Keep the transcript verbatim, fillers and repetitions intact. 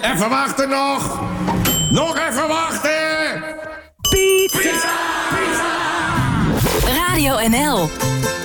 Even wachten nog. Nog even wachten. Pizza. Pizza. Radio N L.